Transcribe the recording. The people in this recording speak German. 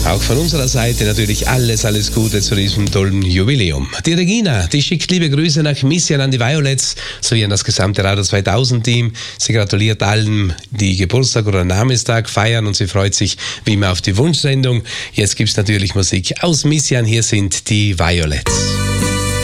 Auch von unserer Seite natürlich alles Gute zu diesem tollen Jubiläum. Die Regina, die schickt liebe Grüße nach Mission an die Violets sowie an das gesamte Radio 2000-Team. Sie gratuliert allen, die Geburtstag oder Namenstag feiern und sie freut sich wie immer auf die Wunschsendung. Jetzt gibt's natürlich Musik aus Mission. Hier sind die Violets.